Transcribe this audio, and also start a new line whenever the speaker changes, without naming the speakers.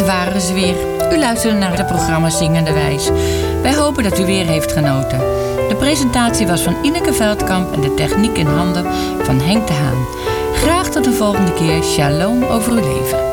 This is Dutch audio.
het waren ze weer. U luisterde naar het programma Zingende Wijs. Wij hopen dat u weer heeft genoten. De presentatie was van Ineke Veldkamp en de techniek in handen van Henk de Haan. Graag tot de volgende keer. Shalom over uw leven.